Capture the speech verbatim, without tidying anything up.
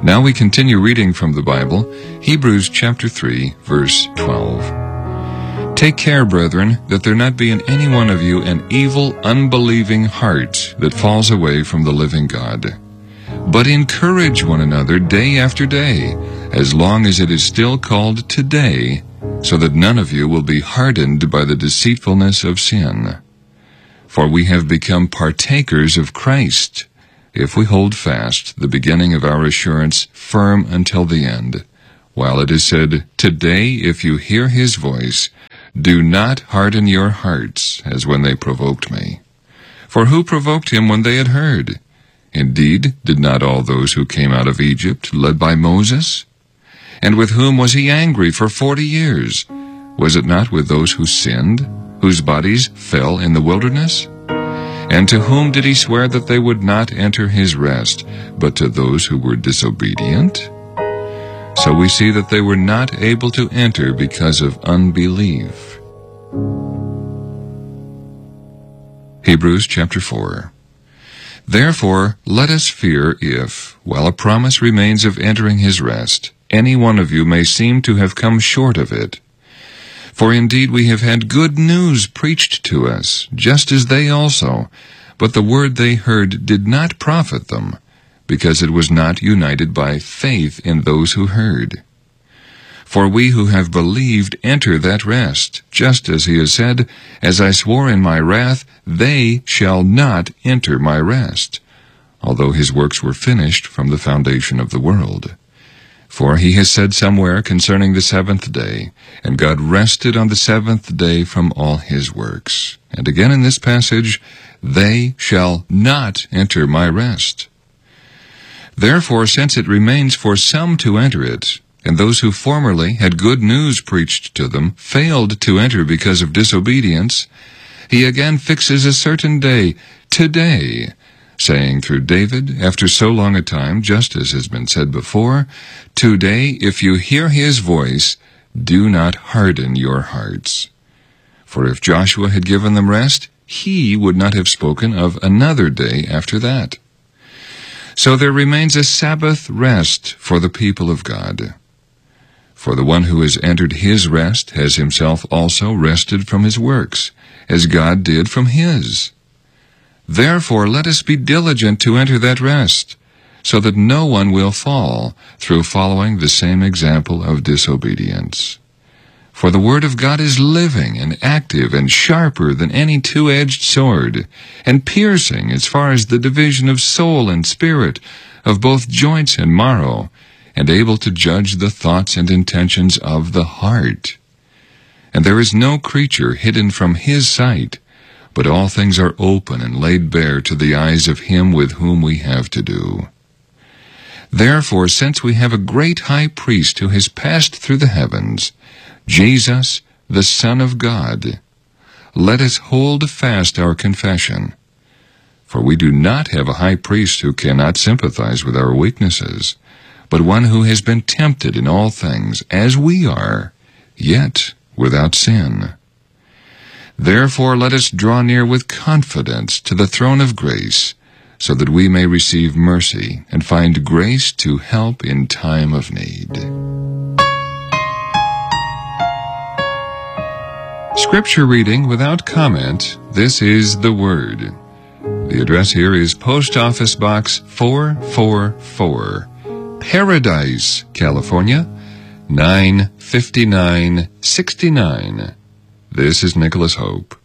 Now we continue reading from the Bible, Hebrews chapter three, verse twelve. Take care, brethren, that there not be in any one of you an evil, unbelieving heart that falls away from the living God. But encourage one another day after day, as long as it is still called today, so that none of you will be hardened by the deceitfulness of sin. For we have become partakers of Christ, if we hold fast the beginning of our assurance firm until the end. While it is said, Today, if you hear his voice, do not harden your hearts, as when they provoked me. For who provoked him when they had heard? Indeed, did not all those who came out of Egypt, led by Moses? And with whom was he angry for forty years? Was it not with those who sinned, whose bodies fell in the wilderness? And to whom did he swear that they would not enter his rest, but to those who were disobedient? So we see that they were not able to enter because of unbelief. Hebrews chapter four. Therefore, let us fear if, while a promise remains of entering his rest, any one of you may seem to have come short of it. For indeed we have had good news preached to us, just as they also, but the word they heard did not profit them, because it was not united by faith in those who heard. For we who have believed enter that rest, just as he has said, As I swore in my wrath, they shall not enter my rest, although his works were finished from the foundation of the world. For he has said somewhere concerning the seventh day, And God rested on the seventh day from all his works. And again in this passage, They shall not enter my rest. Therefore, since it remains for some to enter it, and those who formerly had good news preached to them failed to enter because of disobedience, he again fixes a certain day, today, saying through David, after so long a time, just as has been said before, Today, if you hear his voice, do not harden your hearts. For if Joshua had given them rest, he would not have spoken of another day after that. So there remains a Sabbath rest for the people of God. For the one who has entered his rest has himself also rested from his works, as God did from his. Therefore let us be diligent to enter that rest, so that no one will fall through following the same example of disobedience. For the word of God is living and active and sharper than any two-edged sword, and piercing as far as the division of soul and spirit, of both joints and marrow, and able to judge the thoughts and intentions of the heart. And there is no creature hidden from his sight, but all things are open and laid bare to the eyes of him with whom we have to do. Therefore, since we have a great high priest who has passed through the heavens, Jesus, the Son of God, let us hold fast our confession. For we do not have a high priest who cannot sympathize with our weaknesses, but one who has been tempted in all things, as we are, yet without sin. Therefore let us draw near with confidence to the throne of grace, so that we may receive mercy and find grace to help in time of need. Scripture reading without comment. This is the Word. The address here is Post Office Box four four four, Paradise, California, nine fifty-nine sixty-nine. This is Nicholas Hope.